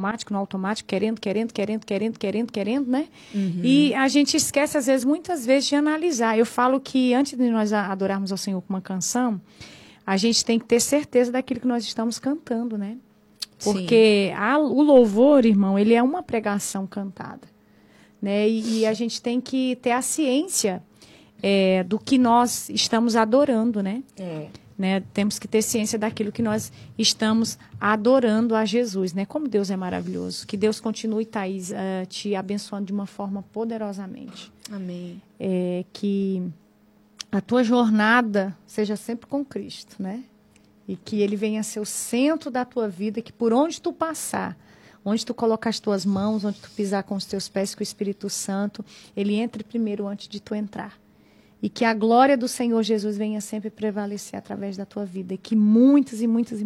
automático, querendo, né? E a gente esquece, às vezes, muitas vezes, de analisar. Eu falo que antes de nós adorarmos ao Senhor com uma canção, a gente tem que ter certeza daquilo que nós estamos cantando, né? Porque o louvor, irmão, ele é uma pregação cantada, né? E a gente tem que ter a ciência do que nós estamos adorando, né? Né? Temos que ter ciência daquilo que nós estamos adorando a Jesus, né? Como Deus é maravilhoso. Que Deus continue, Thaís, te abençoando de uma forma poderosamente. Amém. Que a tua jornada seja sempre com Cristo, né? E que Ele venha a ser o centro da tua vida, que por onde tu passar, onde tu colocar as tuas mãos, onde tu pisar com os teus pés, que o Espírito Santo, Ele entre primeiro antes de tu entrar. E que a glória do Senhor Jesus venha sempre prevalecer através da tua vida. E que muitas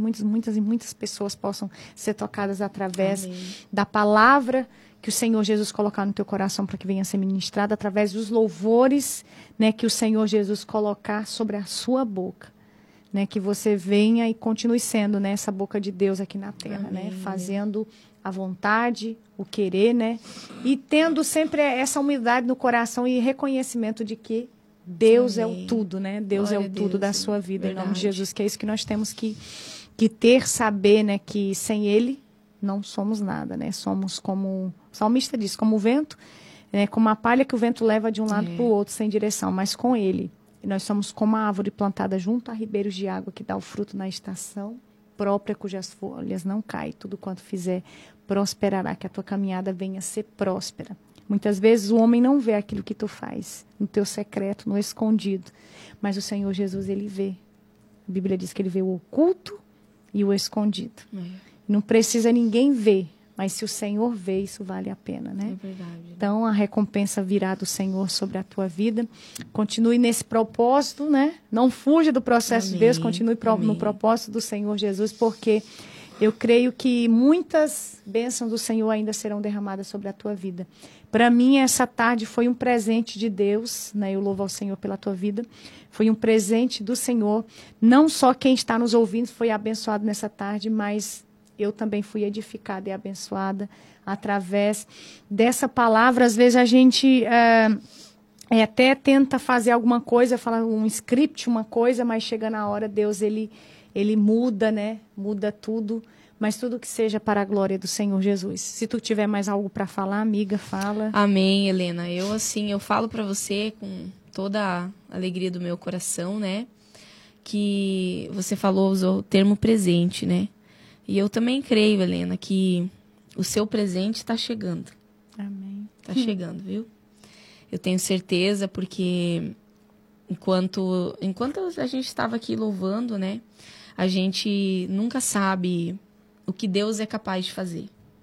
pessoas possam ser tocadas através da palavra que o Senhor Jesus colocar no teu coração para que venha a ser ministrada, através dos louvores, né, que o Senhor Jesus colocar sobre a sua boca. Né, que você venha e continue sendo, né, essa boca de Deus aqui na terra, né, fazendo a vontade, o querer, né, e tendo sempre essa humildade no coração e reconhecimento de que Deus é o tudo, né, Deus é o tudo da sua vida, em nome de Jesus, que é isso que nós temos que ter, saber, né, que sem Ele não somos nada, né, somos como, o salmista diz, como o vento, né, como a palha que o vento leva de um lado para o outro sem direção, mas com Ele. Nós somos como a árvore plantada junto a ribeiros de água que dá o fruto na estação própria, cujas folhas não caem. Tudo quanto fizer prosperará, que a tua caminhada venha a ser próspera. Muitas vezes o homem não vê aquilo que tu faz, no teu secreto, no escondido. Mas o Senhor Jesus, Ele vê. A Bíblia diz que Ele vê o oculto e o escondido. Não precisa ninguém ver. Mas se o Senhor vê, isso vale a pena, né? É verdade. Então, a recompensa virá do Senhor sobre a tua vida. Continue nesse propósito, né? Não fuja do processo de Deus, continue no propósito do Senhor Jesus, porque eu creio que muitas bênçãos do Senhor ainda serão derramadas sobre a tua vida. Para mim, essa tarde foi um presente de Deus, né? Eu louvo ao Senhor pela tua vida. Foi um presente do Senhor. Não só quem está nos ouvindo foi abençoado nessa tarde, mas eu também fui edificada e abençoada através dessa palavra. Às vezes a gente até tenta fazer alguma coisa, falar um script, uma coisa, mas chega na hora, Deus, ele muda, né? Muda tudo, mas tudo que seja para a glória do Senhor Jesus. Se tu tiver mais algo para falar, amiga, fala. Amém, Helena. Eu falo para você com toda a alegria do meu coração, né? Que você usou o termo presente, né? E eu também creio, Helena, que o seu presente está chegando. Amém. Está chegando, viu? Eu tenho certeza, porque enquanto a gente estava aqui louvando, né? A gente nunca sabe o que Deus é capaz de fazer.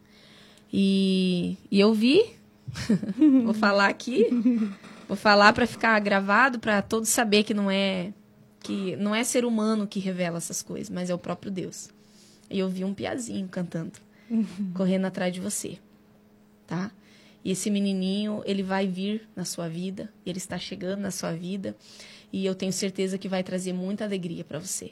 E eu vi, vou falar aqui, vou falar para ficar gravado, para todos saber que não é ser humano que revela essas coisas, mas é o próprio Deus. E eu vi um piazinho cantando, correndo atrás de você, tá? E esse menininho, ele vai vir na sua vida, ele está chegando na sua vida, e eu tenho certeza que vai trazer muita alegria para você.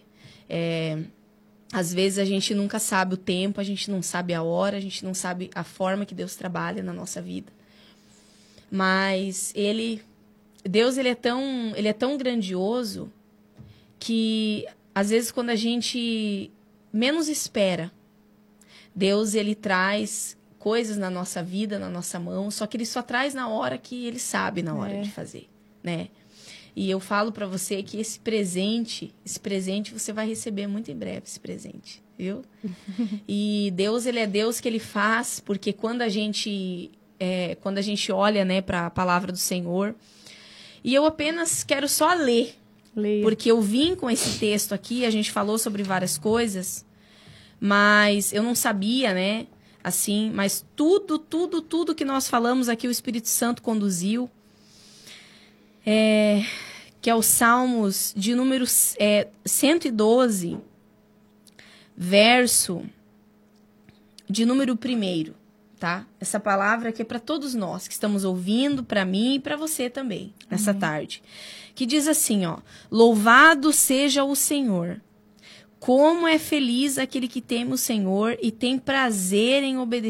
Às vezes a gente nunca sabe o tempo, a gente não sabe a hora, a gente não sabe a forma que Deus trabalha na nossa vida. Mas Deus, ele é tão grandioso que, às vezes, quando a gente menos espera, Deus, ele traz coisas na nossa vida, na nossa mão, só que ele só traz na hora que ele sabe, na hora de fazer, né? E eu falo para você que esse presente você vai receber muito em breve, esse presente, viu? E Deus, ele é Deus que ele faz, porque quando a gente olha, né, para a palavra do Senhor, e eu apenas quero só ler. Porque eu vim com esse texto aqui, a gente falou sobre várias coisas, mas eu não sabia, né? Assim, mas tudo que nós falamos aqui, o Espírito Santo conduziu. Que é o Salmos de número 112, verso de número 1, tá? Essa palavra aqui é para todos nós que estamos ouvindo, para mim e para você também, nessa tarde. Que diz assim, ó: louvado seja o Senhor, como é feliz aquele que teme o Senhor e tem prazer em obedecer